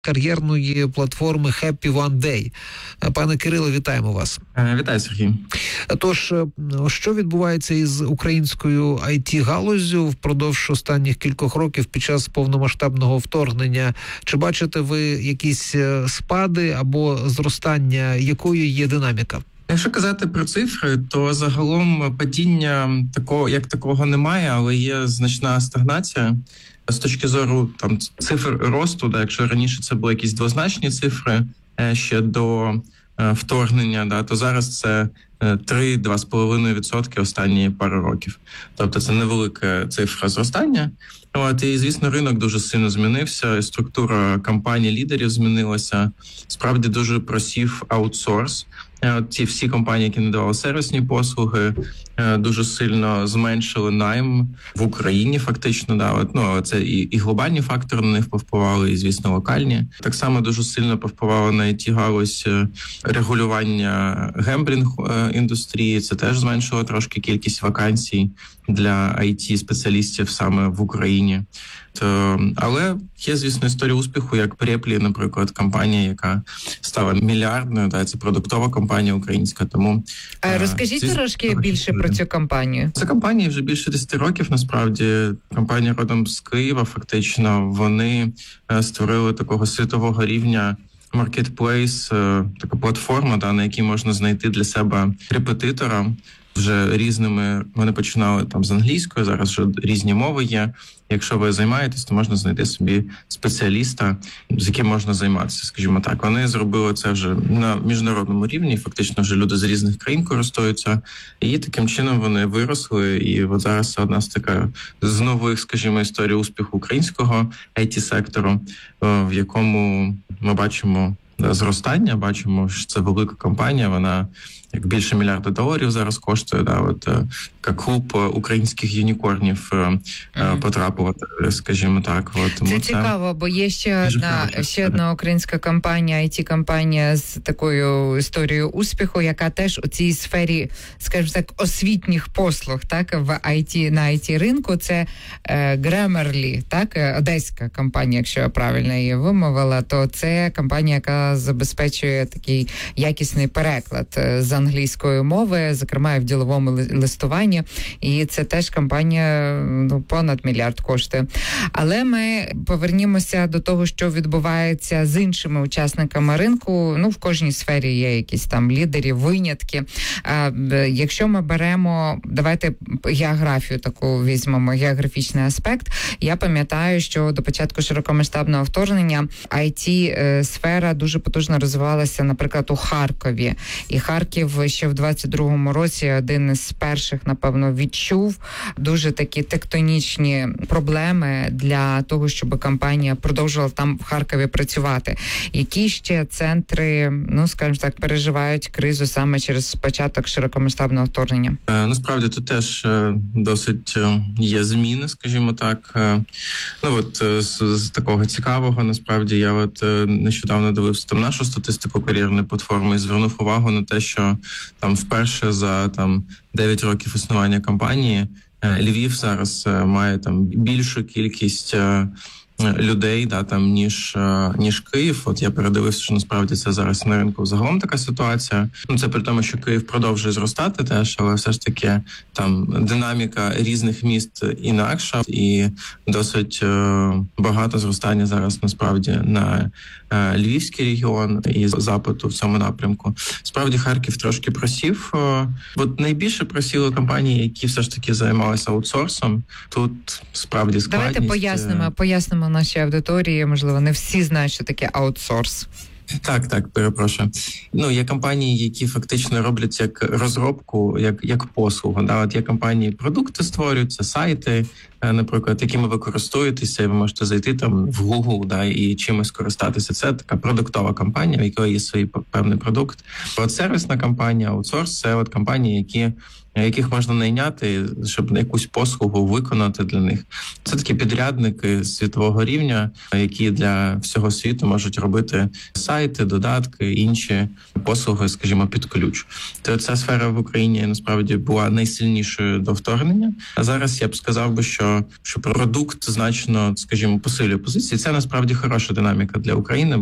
кар'єрної платформи Happy One Day. Пане Кирило, вітаємо вас. Вітаю, Сергій. Тож, що відбувається із українською IT-галуззю впродовж останніх кількох років під час повномасштабного вторгнення? Чи бачите ви якісь спади або зростання? Якою є динаміка? Якщо казати про цифри, то загалом падіння такого немає, але є значна стагнація. З точки зору цифр росту, якщо раніше це були якісь двозначні цифри ще до вторгнення, то зараз це 3-2,5% останні пару років. Тобто це невелика цифра зростання. І, звісно, ринок дуже сильно змінився, і структура компаній-лідерів змінилася. Справді дуже просів аутсорс. Ці всі компанії, які надавали сервісні послуги, дуже сильно зменшили найм в Україні фактично. Але це і глобальні фактори на них повпливали, і, звісно, локальні. Так само дуже сильно повпливало на IT-галузь регулювання гемблінг-індустрії. Це теж зменшило трошки кількість вакансій для IT-спеціалістів саме в Україні. Але є, звісно, історія успіху, як Преплі, наприклад, компанія, яка стала мільярдною, це продуктова компанія українська. Тому розкажіть трошки більше про цю компанію. Це компанія вже більше 10 років, насправді. Компанія родом з Києва, фактично. Вони створили такого світового рівня маркетплейс, така платформа, на якій можна знайти для себе репетитора. Вже різними, вони починали з англійської, зараз вже різні мови є. Якщо ви займаєтесь, то можна знайти собі спеціаліста, з яким можна займатися, скажімо так. Вони зробили це вже на міжнародному рівні, фактично вже люди з різних країн користуються. І таким чином вони виросли, і от зараз це одна з нових, скажімо, історій успіху українського IT-сектору, в якому ми бачимо зростання, бачимо, що це велика компанія, вона як більше $1 мільярда зараз коштує, як клуб українських юнікорнів потрапила, скажімо так. Це цікаво, бо є ще одна українська компанія, IT-компанія з такою історією успіху, яка теж у цій сфері, скажімо так, освітніх послуг, в IT, на IT-ринку, це Grammarly, одеська компанія, якщо я правильно її вимовила, то це компанія, яка забезпечує такий якісний переклад з англійської мови, зокрема і в діловому листуванні. І це теж компанія понад $1 мільярд коштує. Але ми повернімося до того, що відбувається з іншими учасниками ринку. В кожній сфері є якісь лідери, винятки. Якщо ми беремо, давайте географію таку візьмемо, географічний аспект. Я пам'ятаю, що до початку широкомасштабного вторгнення IT-сфера дуже потужно розвивалася, наприклад, у Харкові. І Харків ще в 22-му році один із перших, напевно, відчув дуже такі тектонічні проблеми для того, щоб компанія продовжувала там в Харкові працювати. Які ще центри, скажімо так, переживають кризу саме через початок широкомасштабного вторгнення? Насправді тут теж досить є зміни, скажімо так. З такого цікавого, насправді, я нещодавно дивився нашу статистику кар'єрної платформи і звернув увагу на те, що вперше за 9 років існування компанії Львів зараз має більшу кількість людей, ніж Київ. Я передивився, що насправді це зараз на ринку загалом така ситуація. Це при тому, що Київ продовжує зростати теж, але все ж таки динаміка різних міст інакша, і досить багато зростання зараз насправді на Львівський регіон і запиту в цьому напрямку. Справді Харків трошки просів. Найбільше просіли компанії, які все ж таки займалися аутсорсом. Тут справді складність. Давайте пояснимо нашій аудиторії, можливо, не всі знають, що таке аутсорс. Так, перепрошую. Є компанії, які фактично роблять як розробку, як послугу. Є компанії, продукти створюються, сайти, наприклад, якими ви користуєтеся, і ви можете зайти в Google, і чимось користатися. Це така продуктова компанія, в якої є свій певний продукт. Сервісна компанія, аутсорс – це компанії, які яких можна найняти, щоб якусь послугу виконати для них. Це такі підрядники світового рівня, які для всього світу можуть робити сайти, додатки, інші послуги, скажімо, під ключ. То ця сфера в Україні насправді була найсильнішою до вторгнення. А зараз я б сказав би, що продукт значно, скажімо, посилює позиції. Це насправді хороша динаміка для України.